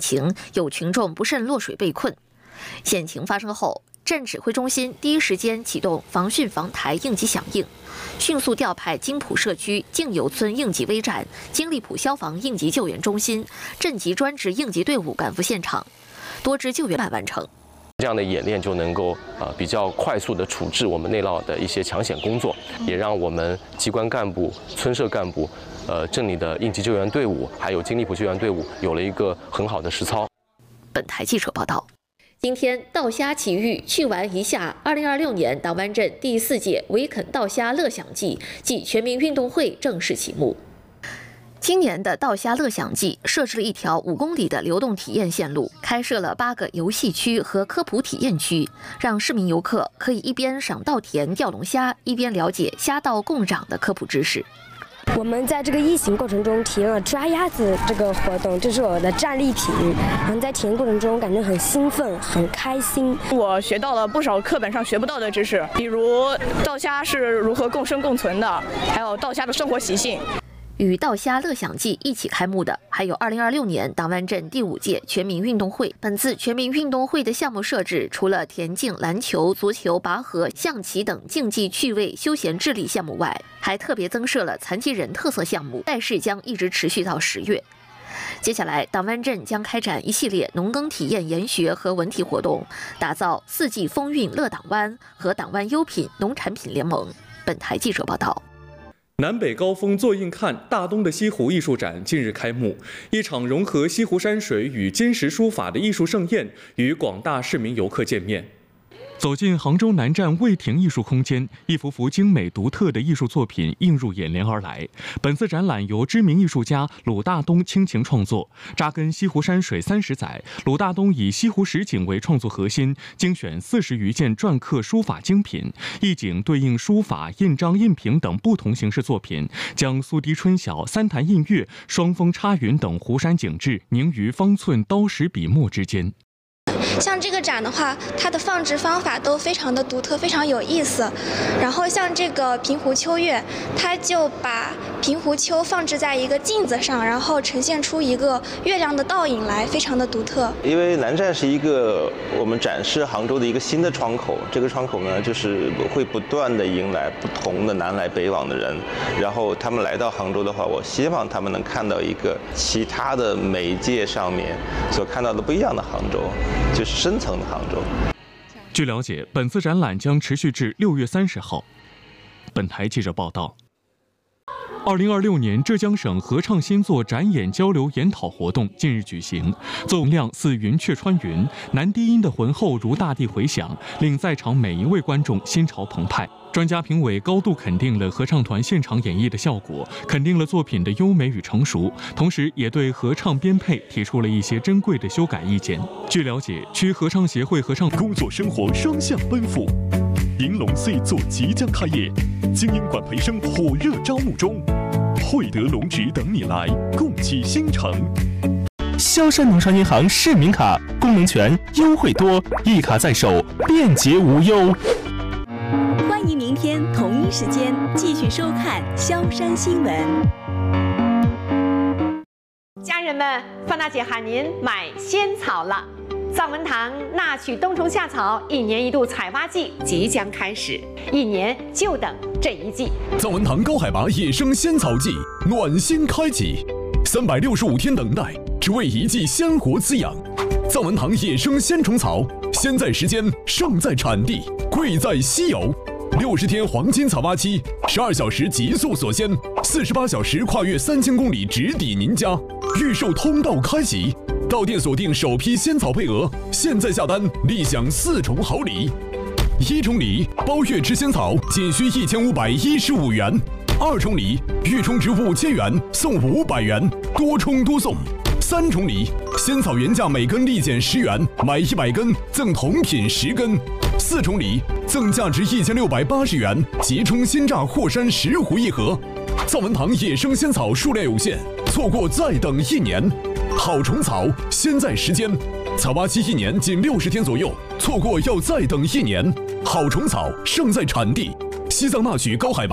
情，有群众不慎落水被困。险情发生后，镇指挥中心第一时间启动防汛防台应急响应，迅速调派金浦社区静游村应急危站、金利浦消防应急救援中心、镇级专职应急队伍赶赴现场，多支救援完成。 这样的演练就能够比较快速地处置我们内涝的一些抢险工作，也让我们机关干部、村社干部、镇里的应急救援队伍，还有金利浦救援队伍有了一个很好的实操。 本台记者报道。 今天，稻虾奇遇去玩一下2026年党湾镇第4届围垦稻虾乐享季暨全民运动会正式启幕。今年的稻虾乐享季设置了一条5公里的流动体验线路，开设了8个游戏区和科普体验区，让市民游客可以一边赏稻田钓龙虾，一边了解虾稻共长的科普知识。 我们在这个疫情过程中体验了抓鸭子这个活动，这是我的战利品。然后在体验过程中感觉很兴奋、很开心。 我学到了不少课本上学不到的知识，比如稻虾是如何共生共存的，还有稻虾的生活习性。 与稻虾乐享季一起开幕的，还有2026年党湾镇第5届全民运动会。本次全民运动会的项目设置，除了田径、篮球、足球、拔河、象棋等竞技趣味休闲智力项目外，还特别增设了残疾人特色项目，赛事将一直持续到10月。接下来，党湾镇将开展一系列农耕体验研学和文体活动，打造4季风韵乐党湾和党湾优品农产品联盟。本台记者报道。 南北高峰坐印看大东的西湖艺术展近日开幕，一场融合西湖山水与金石书法的艺术盛宴与广大市民游客见面。走进杭州南站魏亭艺术空间，一幅幅精美独特的艺术作品映入眼帘而来。本次展览由知名艺术家鲁大东倾情创作，扎根西湖山水30载，鲁大东以西湖实景为创作核心，精选40余件篆刻书法精品，一景对应书法、印章、印屏等不同形式作品，将苏堤春晓、三潭印月、双峰插云等湖山景致凝于方寸刀石笔墨之间。 像这个展的话，它的放置方法都非常的独特，非常有意思。然后像这个平湖秋月，它就把平湖秋放置在一个镜子上，然后呈现出一个月亮的倒影来，非常的独特。 因为南站是一个我们展示杭州的一个新的窗口，这个窗口呢，就是会不断的迎来不同的南来北往的人，然后他们来到杭州的话，我希望他们能看到一个其他的媒介上面所看到的不一样的杭州。 就是深层的杭州。 据了解，本次展览将持续至6月30号。本台记者报道。2026年浙江省合唱新作展演交流研讨活动近日举行，作文量似云雀穿云，男低音的浑厚如大地回响，令在场每一位观众心潮澎湃。专家评委高度肯定了合唱团现场演绎的效果，肯定了作品的优美与成熟，同时也对合唱编配提出了一些珍贵的修改意见。据了解，区合唱协会合唱工作生活双向奔赴，银龙 C 座即将开业，精英管培生火热招募中，惠德龙职等你来，共启新城。 萧山农商银行市民卡功能全，优惠多，一卡在手，便捷无忧。 欢迎明天同一时间继续收看萧山新闻。 家人们，范大姐喊您买仙草了。藏文堂纳曲冬虫夏草1年1度采挖季即将开始，1年就等这一季。 藏文堂高海拔野生仙草季暖心开启，365天等待，只为一季鲜活滋养。藏文堂野生鲜虫草，鲜在时间，胜在产地，贵在稀有。60天黄金采挖期，12小时极速锁鲜，48小时跨越3000公里直抵您家。预售通道开启，到店锁定首批仙草配额，现在下单立享4重好礼。1重礼，包月吃仙草仅需1515元；2重礼，月充值5000元送500元，多充多送。3重礼，仙草原价每根立减10元，买100根赠同品10根。4重礼，赠价值1680元即充鲜榨霍山10壶1盒。藏文堂野生仙草数量有限，错过再等1年。好虫草，鲜在时间，采挖期1年仅60天左右，错过要再等1年。好虫草，胜在产地。西藏纳曲高海拔